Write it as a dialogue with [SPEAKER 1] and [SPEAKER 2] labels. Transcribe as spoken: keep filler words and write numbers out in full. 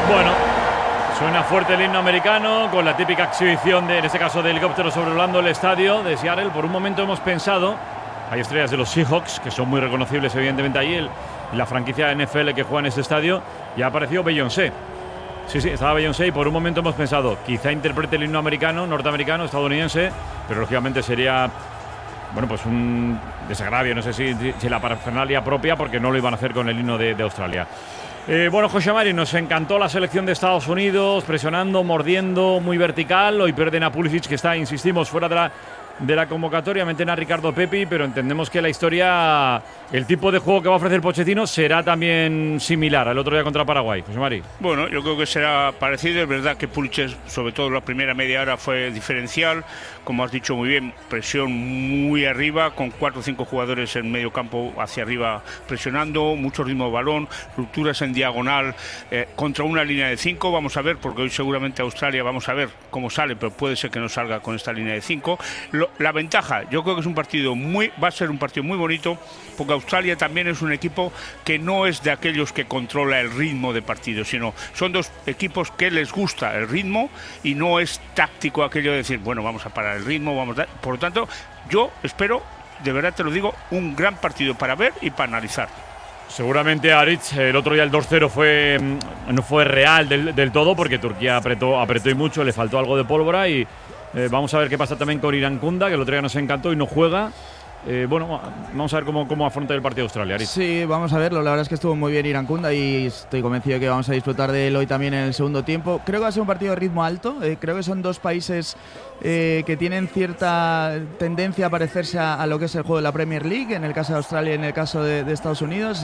[SPEAKER 1] Bueno, suena fuerte el himno americano con la típica exhibición, de, en este caso de helicóptero sobrevolando el estadio de Seattle. Por un momento hemos pensado, hay estrellas de los Seahawks que son muy reconocibles evidentemente allí, el, la franquicia N F L que juega en este estadio, y ha aparecido Beyoncé. Sí, sí, estaba Beyoncé y por un momento hemos pensado, quizá interprete el himno americano, norteamericano, estadounidense, pero lógicamente sería, bueno, pues un desagravio, no sé si, si la parafernalia propia, porque no lo iban a hacer con el himno de, de Australia. Eh, bueno, José Mari, nos encantó la selección de Estados Unidos, presionando, mordiendo, muy vertical. Hoy pierden a Pulisic, que está, insistimos, fuera de la, de la convocatoria. Meten a Ricardo Pepi, pero entendemos que la historia, el tipo de juego que va a ofrecer Pochettino será también similar al otro día contra Paraguay. José Mari.
[SPEAKER 2] Bueno, yo creo que será parecido. Es verdad que Pulisic, sobre todo la primera media hora, fue diferencial. Como has dicho muy bien, presión muy arriba, con cuatro o cinco jugadores en medio campo hacia arriba presionando, mucho ritmo de balón, rupturas en diagonal eh, contra una línea de cinco. Vamos a ver, porque hoy seguramente Australia, vamos a ver cómo sale, pero puede ser que no salga con esta línea de cinco. Lo, la ventaja, yo creo que es un partido muy, va a ser un partido muy bonito, porque Australia también es un equipo que no es de aquellos que controla el ritmo de partido, sino son dos equipos que les gusta el ritmo y no es táctico aquello de decir, bueno, vamos a parar el ritmo, vamos a... Por lo tanto, yo espero, de verdad te lo digo, un gran partido para ver y para analizar.
[SPEAKER 1] Seguramente Aritz, el otro día el dos cero fue, no fue real del, del todo, porque Turquía apretó, apretó y mucho, le faltó algo de pólvora, y eh, vamos a ver qué pasa también con Irankunda, que el otro día nos encantó y no juega. Eh, bueno, vamos a ver cómo, cómo afronta el partido de Australia, Aritz.
[SPEAKER 3] Sí, vamos a verlo. La verdad es que estuvo muy bien Irankunda y estoy convencido de que vamos a disfrutar de él hoy también en el segundo tiempo. Creo que va a ser un partido de ritmo alto. Eh, creo que son dos países eh, que tienen cierta tendencia a parecerse a, a lo que es el juego de la Premier League, en el caso de Australia y en el caso de, de Estados Unidos.